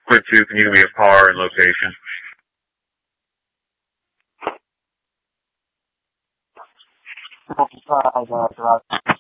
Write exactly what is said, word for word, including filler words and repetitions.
Quick two, can you give me a car and location? Five, uh,